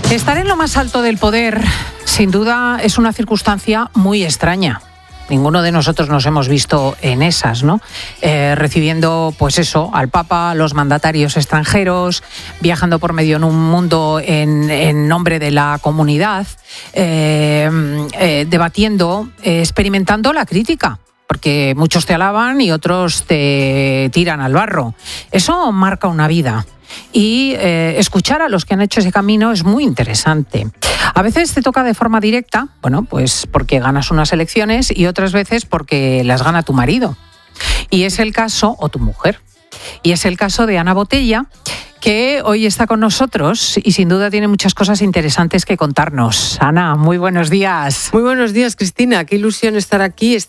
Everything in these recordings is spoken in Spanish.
Estar en lo más alto del poder, sin duda, es una circunstancia muy extraña. Ninguno de nosotros nos hemos visto en esas, ¿no? Recibiendo, pues eso, al Papa, los mandatarios extranjeros, viajando por medio en un mundo en nombre de la comunidad, debatiendo, experimentando la crítica. Porque muchos te alaban y otros te tiran al barro. Eso marca una vida. Y escuchar a los que han hecho ese camino es muy interesante. A veces te toca de forma directa, bueno, pues porque ganas unas elecciones, y otras veces porque las gana tu marido. Y es el caso, o tu mujer. Y es el caso de Ana Botella, que hoy está con nosotros y sin duda tiene muchas cosas interesantes que contarnos. Ana, muy buenos días. Muy buenos días, Cristina. Qué ilusión estar aquí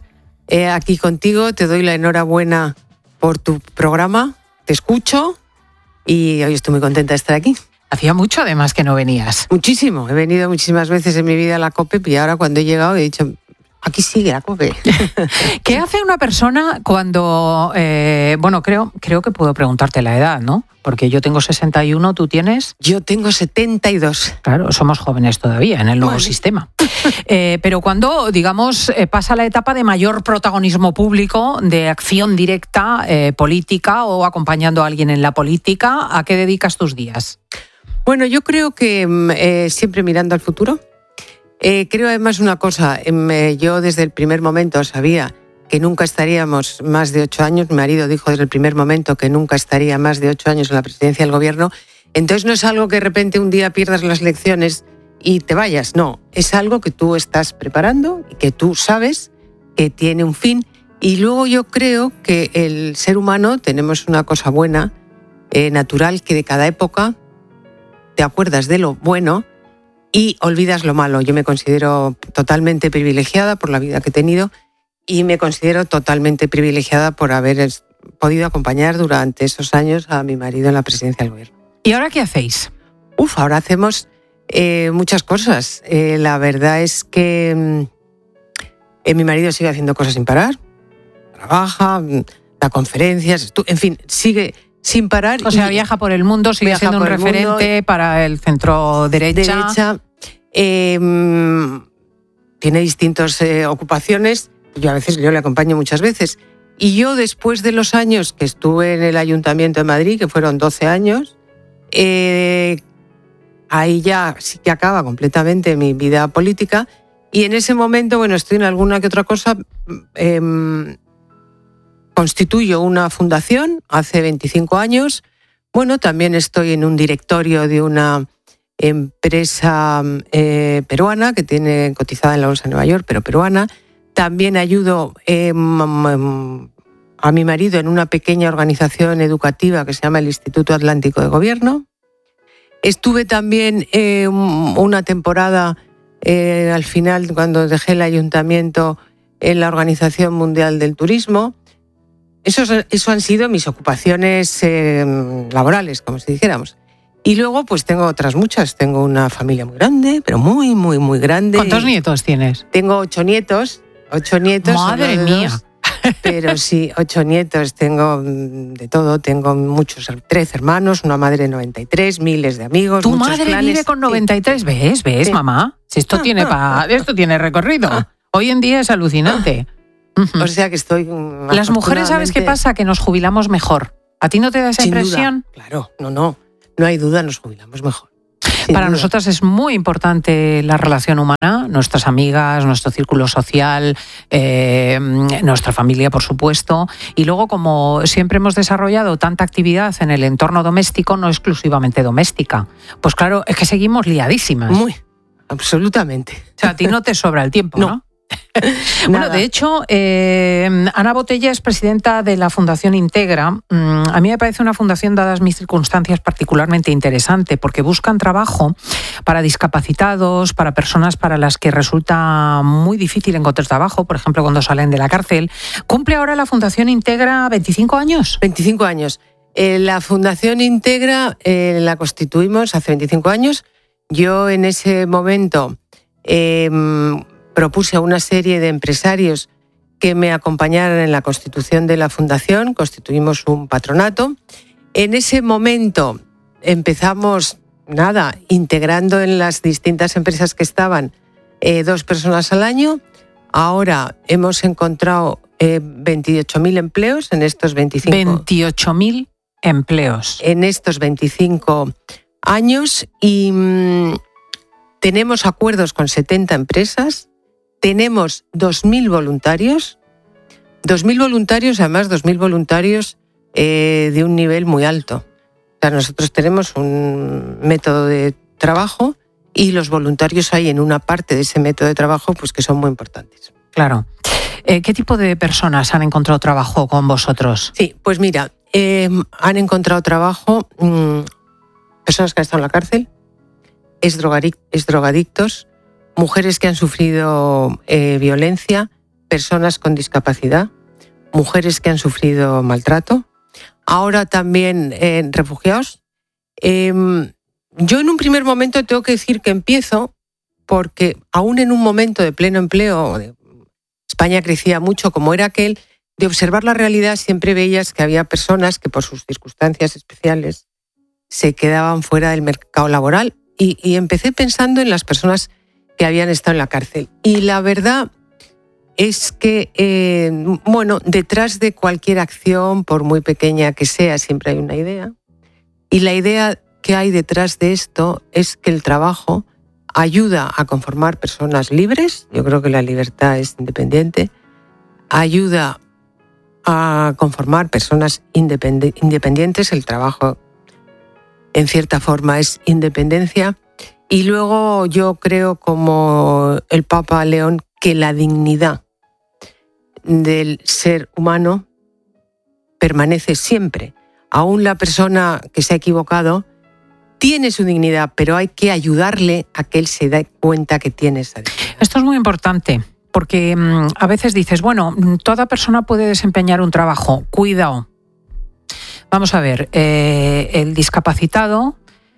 contigo. Te doy la enhorabuena por tu programa. Te escucho y hoy estoy muy contenta de estar aquí. Hacía mucho además que no venías. Muchísimo. He venido muchísimas veces en mi vida a la COPE y ahora cuando he llegado he dicho, aquí sigue la COPE. ¿Qué hace una persona cuando... creo que puedo preguntarte la edad, ¿no? Porque yo tengo 61, ¿tú tienes? Yo tengo 72. Claro, somos jóvenes todavía en el nuevo sistema. Pero cuando, digamos, pasa la etapa de mayor protagonismo público, de acción directa, política, o acompañando a alguien en la política, ¿a qué dedicas tus días? Bueno, yo creo que siempre mirando al futuro. Creo además una cosa, yo desde el primer momento sabía que nunca estaríamos más de 8 años, mi marido dijo desde el primer momento que nunca estaría más de 8 años en la presidencia del gobierno, entonces no es algo que de repente un día pierdas las elecciones y te vayas, no, es algo que tú estás preparando y que tú sabes que tiene un fin. Y luego yo creo que el ser humano tenemos una cosa buena, natural, que de cada época te acuerdas de lo bueno y olvidas lo malo. Yo me considero totalmente privilegiada por la vida que he tenido y me considero totalmente privilegiada por haber podido acompañar durante esos años a mi marido en la presidencia del gobierno. ¿Y ahora qué hacéis? Ahora hacemos muchas cosas. La verdad es que mi marido sigue haciendo cosas sin parar. Trabaja, da conferencias, en fin, sigue sin parar. O sea, viaja por el mundo, sigue siendo un referente para el centro derecha. Tiene distintas ocupaciones. Yo le acompaño muchas veces. Y yo, después de los años que estuve en el Ayuntamiento de Madrid, que fueron 12 años, ahí ya sí que acaba completamente mi vida política. Y en ese momento, bueno, estoy en alguna que otra cosa. Constituyo una fundación hace 25 años. Bueno, también estoy en un directorio de una empresa peruana que tiene cotizada en la Bolsa de Nueva York, pero peruana. También ayudo a mi marido en una pequeña organización educativa que se llama el Instituto Atlántico de Gobierno. Estuve también una temporada, al final, cuando dejé el ayuntamiento, en la Organización Mundial del Turismo. Eso han sido mis ocupaciones laborales, como si dijéramos. Y luego, pues tengo otras muchas. Tengo una familia muy grande, pero muy, muy, muy grande. ¿Cuántos nietos tienes? Tengo 8 nietos. 8 nietos. ¡Madre mía! Pero sí, 8 nietos. Tengo de todo. Tengo muchos, 13 hermanos, una madre de 93, miles de amigos. ¿Tu madre planes. Vive con 93? Sí. ¿Ves, sí. Mamá? Si esto tiene recorrido. Hoy en día es alucinante. O sea que estoy... Las mujeres, ¿sabes qué pasa? Que nos jubilamos mejor. ¿A ti no te da esa impresión? Duda. Claro, no hay duda, nos jubilamos mejor. Para nosotras es muy importante la relación humana, nuestras amigas, nuestro círculo social, nuestra familia, por supuesto. Y luego, como siempre hemos desarrollado tanta actividad en el entorno doméstico, no exclusivamente doméstica, pues claro, es que seguimos liadísimas. Muy, absolutamente. O sea, a ti no te sobra el tiempo, ¿no? Bueno, de hecho, Ana Botella es presidenta de la Fundación Integra. A mí me parece una fundación, dadas mis circunstancias, particularmente interesante, porque buscan trabajo para discapacitados, para personas para las que resulta muy difícil encontrar trabajo, por ejemplo, cuando salen de la cárcel. ¿Cumple ahora la Fundación Integra 25 años? 25 años. La Fundación Integra la constituimos hace 25 años. Yo en ese momento... propuse a una serie de empresarios que me acompañaran en la constitución de la fundación, constituimos un patronato. En ese momento empezamos integrando en las distintas empresas que estaban 2 personas al año. Ahora hemos encontrado 28.000 empleos en estos 25 28.000 empleos. En estos 25 años y tenemos acuerdos con 70 empresas, tenemos 2.000 voluntarios. 2.000 voluntarios, además 2.000 voluntarios de un nivel muy alto. O sea, nosotros tenemos un método de trabajo y los voluntarios hay en una parte de ese método de trabajo pues que son muy importantes. Claro. ¿Qué tipo de personas han encontrado trabajo con vosotros? Sí, pues mira, han encontrado trabajo personas que han estado en la cárcel, drogadictos, mujeres que han sufrido violencia, personas con discapacidad, mujeres que han sufrido maltrato, ahora también refugiados. Yo en un primer momento tengo que decir que empiezo porque aún en un momento de pleno empleo, España crecía mucho como era aquel, de observar la realidad siempre veías que había personas que por sus circunstancias especiales se quedaban fuera del mercado laboral y empecé pensando en las personas que habían estado en la cárcel. Y la verdad es que, detrás de cualquier acción, por muy pequeña que sea, siempre hay una idea. Y la idea que hay detrás de esto es que el trabajo ayuda a conformar personas libres. Yo creo que la libertad es independiente. Ayuda a conformar personas independientes. El trabajo, en cierta forma, es independencia. Y luego yo creo, como el Papa León, que la dignidad del ser humano permanece siempre. Aún la persona que se ha equivocado tiene su dignidad, pero hay que ayudarle a que él se dé cuenta que tiene esa dignidad. Esto es muy importante, porque a veces dices, bueno, toda persona puede desempeñar un trabajo. Cuidado. Vamos a ver, el discapacitado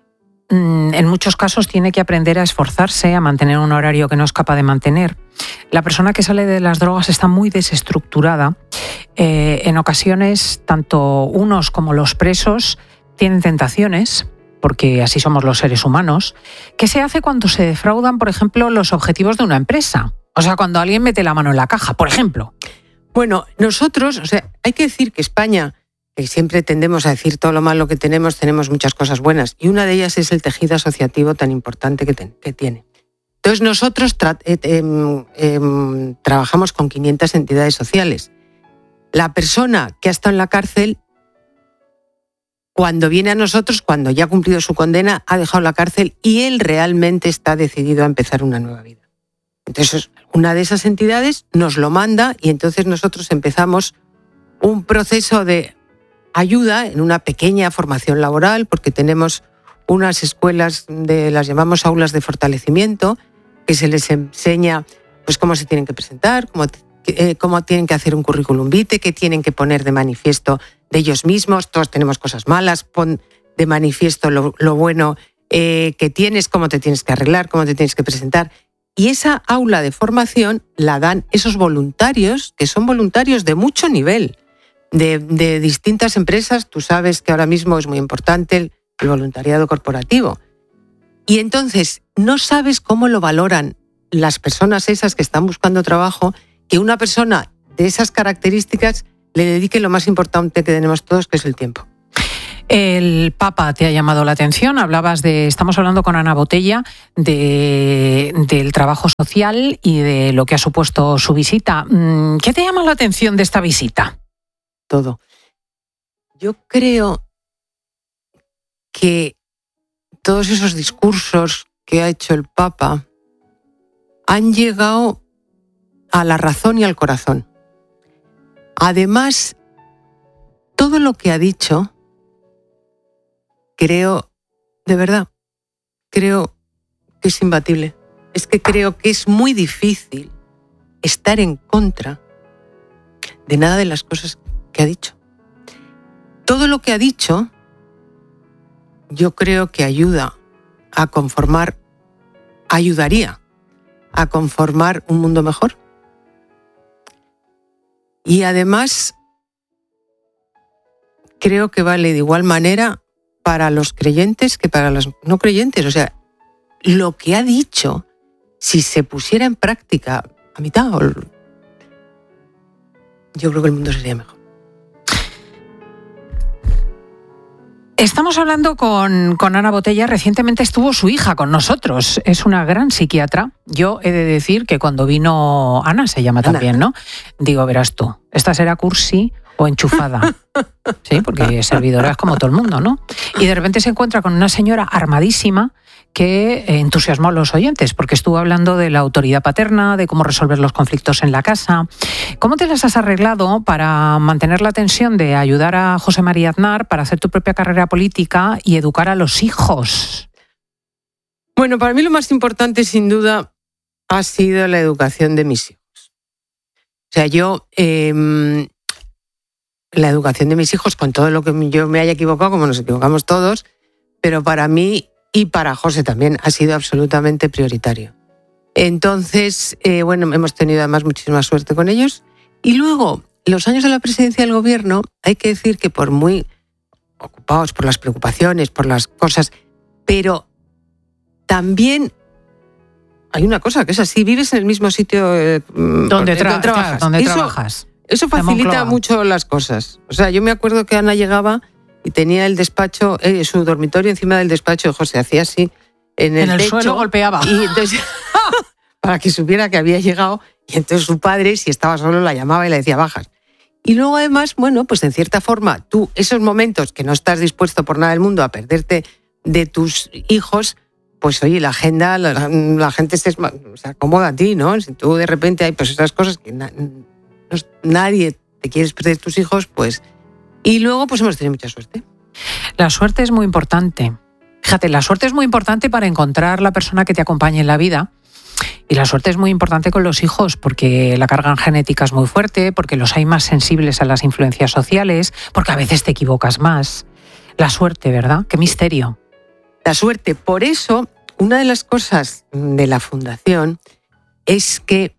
en muchos casos tiene que aprender a esforzarse, a mantener un horario que no es capaz de mantener. La persona que sale de las drogas está muy desestructurada. En ocasiones, tanto unos como los presos tienen tentaciones, porque así somos los seres humanos. ¿Qué se hace cuando se defraudan, por ejemplo, los objetivos de una empresa? O sea, cuando alguien mete la mano en la caja, por ejemplo. Bueno, nosotros, hay que decir que España, que siempre tendemos a decir todo lo malo que tenemos muchas cosas buenas. Y una de ellas es el tejido asociativo tan importante que tiene. Entonces nosotros trabajamos con 500 entidades sociales. La persona que ha estado en la cárcel, cuando viene a nosotros, cuando ya ha cumplido su condena, ha dejado la cárcel y él realmente está decidido a empezar una nueva vida. Entonces, una de esas entidades nos lo manda y entonces nosotros empezamos un proceso de ayuda en una pequeña formación laboral, porque tenemos unas escuelas, las llamamos aulas de fortalecimiento, que se les enseña pues cómo se tienen que presentar, cómo tienen que hacer un currículum vitae, qué tienen que poner de manifiesto de ellos mismos. Todos tenemos cosas malas, pon de manifiesto lo bueno que tienes, cómo te tienes que arreglar, cómo te tienes que presentar. Y esa aula de formación la dan esos voluntarios, que son voluntarios de mucho nivel, de distintas empresas. Tú sabes que ahora mismo es muy importante el voluntariado corporativo. Y entonces no sabes cómo lo valoran las personas esas que están buscando trabajo, que una persona de esas características le dedique lo más importante que tenemos todos, que es el tiempo. El Papa te ha llamado la atención. Estamos hablando con Ana Botella del trabajo social y de lo que ha supuesto su visita. ¿Qué te llama la atención de esta visita? Todo. Yo creo que todos esos discursos que ha hecho el Papa han llegado a la razón y al corazón. Además, todo lo que ha dicho, creo que es imbatible. Es que creo que es muy difícil estar en contra de nada de las cosas que ha dicho. Todo lo que ha dicho, yo creo que ayudaría a conformar un mundo mejor. Y además, creo que vale de igual manera para los creyentes que para los no creyentes. O sea, lo que ha dicho, si se pusiera en práctica a mitad, yo creo que el mundo sería mejor. Estamos hablando con Ana Botella. Recientemente estuvo su hija con nosotros. Es una gran psiquiatra. Yo he de decir que cuando vino Ana, se llama también, ¿no? Digo, verás tú, esta será cursi o enchufada. Sí, porque servidora es como todo el mundo, ¿no? Y de repente se encuentra con una señora armadísima que entusiasmó a los oyentes, porque estuvo hablando de la autoridad paterna, de cómo resolver los conflictos en la casa. ¿Cómo te las has arreglado para mantener la tensión de ayudar a José María Aznar, para hacer tu propia carrera política y educar a los hijos? Bueno, para mí lo más importante, sin duda, ha sido la educación de mis hijos. O sea, yo... la educación de mis hijos, con todo lo que yo me haya equivocado, como nos equivocamos todos, pero para mí y para José también ha sido absolutamente prioritario. Entonces, bueno, hemos tenido además muchísima suerte con ellos. Y luego, los años de la presidencia del gobierno, hay que decir que por muy ocupados por las preocupaciones, por las cosas, pero también hay una cosa que es así, vives en el mismo sitio donde trabajas. Claro, donde trabajas. Eso facilita mucho las cosas. O sea, yo me acuerdo que Ana llegaba y tenía el despacho, su dormitorio encima del despacho de José, hacía así en el techo, suelo golpeaba. Y entonces, para que supiera que había llegado, y entonces su padre, si estaba solo, la llamaba y le decía bajas. Y luego además, bueno, pues en cierta forma, tú esos momentos que no estás dispuesto por nada del mundo a perderte de tus hijos, pues oye, la agenda, la gente se acomoda a ti, ¿no? Si tú de repente hay pues esas cosas que nadie te quieres perder tus hijos, pues... Y luego pues hemos tenido mucha suerte. La suerte es muy importante. Fíjate, la suerte es muy importante para encontrar la persona que te acompañe en la vida. Y la suerte es muy importante con los hijos porque la carga genética es muy fuerte, porque los hay más sensibles a las influencias sociales, porque a veces te equivocas más. La suerte, ¿verdad? Qué misterio. La suerte. Por eso, una de las cosas de la Fundación es que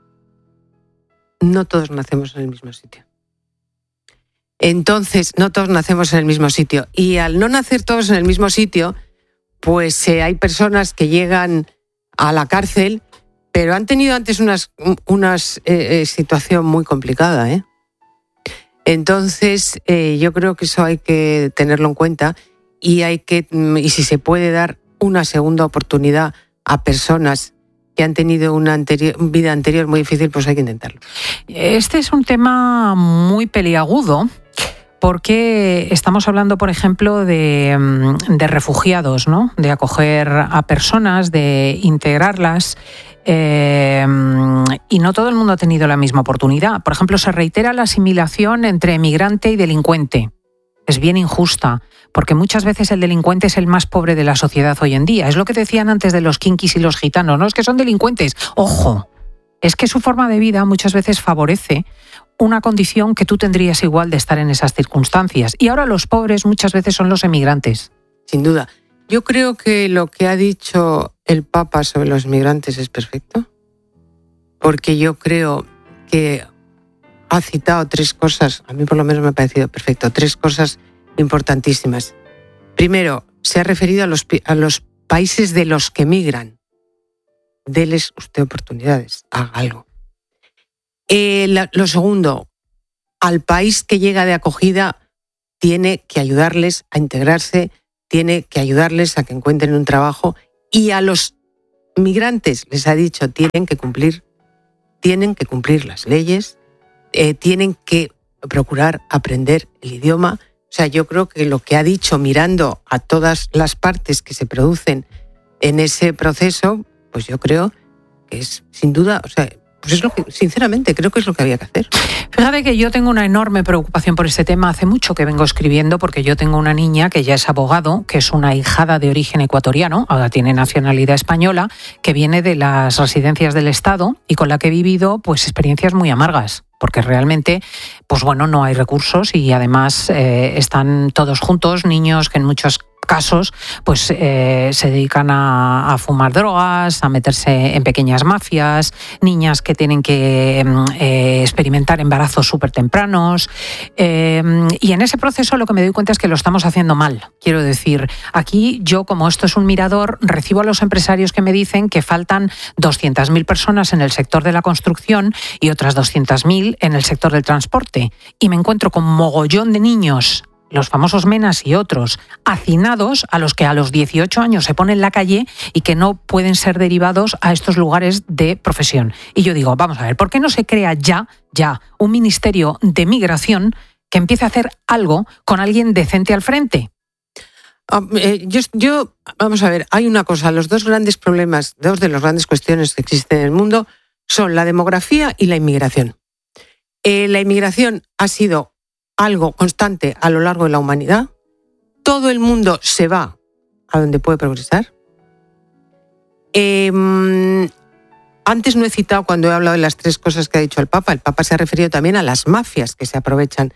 no todos nacemos en el mismo sitio. Entonces, no todos nacemos en el mismo sitio. Y al no nacer todos en el mismo sitio, pues hay personas que llegan a la cárcel, pero han tenido antes una situación muy complicada, ¿eh? Entonces, yo creo que eso hay que tenerlo en cuenta y y si se puede dar una segunda oportunidad a personas que han tenido una vida anterior muy difícil, pues hay que intentarlo. Este es un tema muy peliagudo porque estamos hablando, por ejemplo, de refugiados, ¿no? De acoger a personas, de integrarlas. Y no todo el mundo ha tenido la misma oportunidad. Por ejemplo, se reitera la asimilación entre emigrante y delincuente. Es bien injusta, porque muchas veces el delincuente es el más pobre de la sociedad hoy en día. Es lo que decían antes de los kinkis y los gitanos, ¿no? Es que son delincuentes. ¡Ojo! Es que su forma de vida muchas veces favorece una condición que tú tendrías igual de estar en esas circunstancias. Y ahora los pobres muchas veces son los emigrantes. Sin duda. Yo creo que lo que ha dicho el Papa sobre los migrantes es perfecto, porque yo creo que ha citado tres cosas, a mí por lo menos me ha parecido perfecto, tres cosas importantísimas. Primero, se ha referido a los países de los que migran. Deles usted oportunidades, haga algo. Lo segundo, al país que llega de acogida tiene que ayudarles a integrarse, tiene que ayudarles a que encuentren un trabajo, y a los migrantes les ha dicho tienen que cumplir las leyes, tienen que procurar aprender el idioma. O sea, yo creo que lo que ha dicho, mirando a todas las partes que se producen en ese proceso, pues yo creo que es sin duda, o sea, pues es lo que, sinceramente, creo que es lo que había que hacer. Fíjate que yo tengo una enorme preocupación por este tema. Hace mucho que vengo escribiendo porque yo tengo una niña que ya es abogado, que es una ahijada de origen ecuatoriano, ahora tiene nacionalidad española, que viene de las residencias del Estado y con la que he vivido pues experiencias muy amargas. Porque realmente, pues bueno, no hay recursos y además están todos juntos, niños que en muchos casos, pues se dedican a fumar drogas, a meterse en pequeñas mafias, niñas que tienen que experimentar embarazos súper tempranos. Y en ese proceso lo que me doy cuenta es que lo estamos haciendo mal. Quiero decir, aquí yo, como esto es un mirador, recibo a los empresarios que me dicen que faltan 200.000 personas en el sector de la construcción y otras 200.000 en el sector del transporte. Y me encuentro con mogollón de niños, los famosos menas y otros, hacinados, a los que a los 18 años se ponen en la calle y que no pueden ser derivados a estos lugares de profesión. Y yo digo, vamos a ver, ¿por qué no se crea ya un ministerio de migración que empiece a hacer algo con alguien decente al frente? Vamos a ver, hay una cosa, dos de las grandes cuestiones que existen en el mundo son la demografía y la inmigración. La inmigración ha sido algo constante a lo largo de la humanidad. Todo el mundo se va a donde puede progresar. Antes no he citado cuando he hablado de las 3 cosas que ha dicho el Papa. El Papa se ha referido también a las mafias que se aprovechan,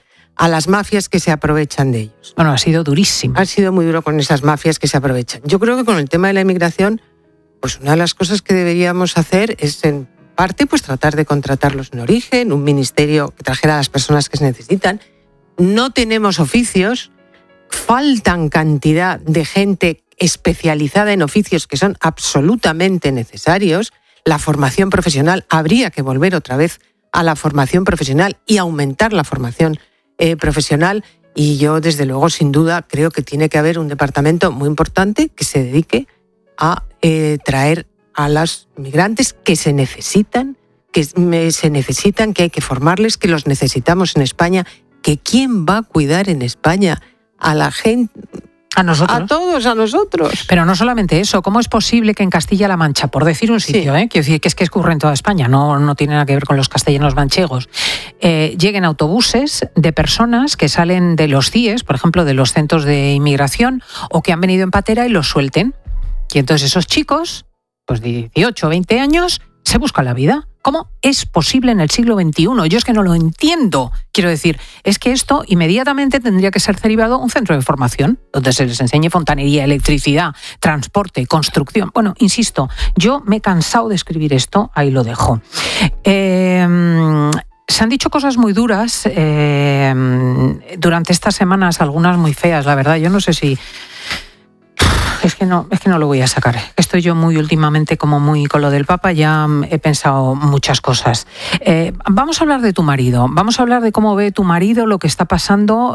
de ellos. Bueno, ha sido durísimo. Ha sido muy duro con esas mafias que se aprovechan. Yo creo que con el tema de la inmigración, pues una de las cosas que deberíamos hacer es, en parte, pues tratar de contratarlos en origen, un ministerio que trajera a las personas que se necesitan. No tenemos oficios, faltan cantidad de gente especializada en oficios que son absolutamente necesarios. La formación profesional, habría que volver otra vez a la formación profesional y aumentar la formación profesional. Y yo, desde luego, sin duda, creo que tiene que haber un departamento muy importante que se dedique a traer a los migrantes que se necesitan, que hay que formarles, que los necesitamos en España. ¿Que quién va a cuidar en España a la gente? A nosotros. A todos, a nosotros. Pero no solamente eso, ¿cómo es posible que en Castilla-La Mancha, por decir un sitio, quiero decir que es que ocurre en toda España, no tiene nada que ver con los castellanos manchegos, lleguen autobuses de personas que salen de los CIES, por ejemplo, de los centros de inmigración, o que han venido en patera y los suelten? Y entonces esos chicos, pues de 18 o 20 años, se buscan la vida. ¿Cómo es posible en el siglo XXI? Yo es que no lo entiendo. Quiero decir, es que esto inmediatamente tendría que ser derivado un centro de formación donde se les enseñe fontanería, electricidad, transporte, construcción. Bueno, insisto, yo me he cansado de escribir esto, ahí lo dejo. Se han dicho cosas muy duras durante estas semanas, algunas muy feas, la verdad. Yo no sé si... Es que no lo voy a sacar. Estoy yo últimamente muy con lo del Papa, ya he pensado muchas cosas. Vamos a hablar de tu marido, vamos a hablar de cómo ve tu marido lo que está pasando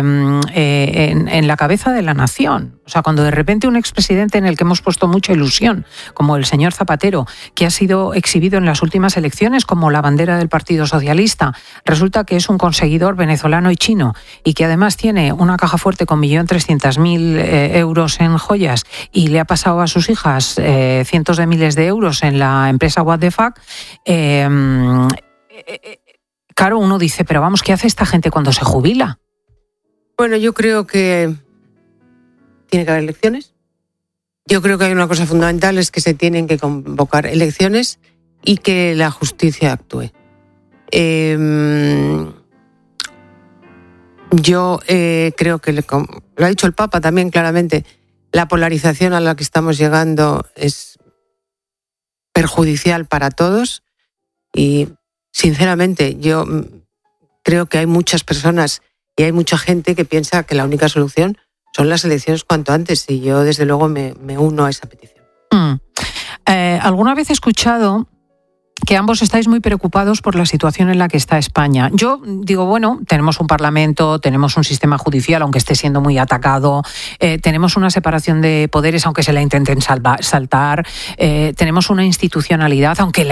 en la cabeza de la nación. O sea, cuando de repente un expresidente en el que hemos puesto mucha ilusión, como el señor Zapatero, que ha sido exhibido en las últimas elecciones como la bandera del Partido Socialista, resulta que es un conseguidor venezolano y chino y que además tiene una caja fuerte con 1.300.000 euros en joyas y le ha pasado a sus hijas cientos de miles de euros en la empresa What the Fuck. Claro, uno dice, pero vamos, ¿qué hace esta gente cuando se jubila? Bueno, yo creo que tiene que haber elecciones. Yo creo que hay una cosa fundamental, es que se tienen que convocar elecciones y que la justicia actúe. Yo creo que, lo ha dicho el Papa también claramente, la polarización a la que estamos llegando es perjudicial para todos y, sinceramente, yo creo que hay muchas personas y hay mucha gente que piensa que la única solución son las elecciones cuanto antes, y yo, desde luego, me uno a esa petición. Alguna vez he escuchado que ambos estáis muy preocupados por la situación en la que está España. Yo digo, bueno, tenemos un parlamento, tenemos un sistema judicial, aunque esté siendo muy atacado, tenemos una separación de poderes, aunque se la intenten saltar, tenemos una institucionalidad, aunque la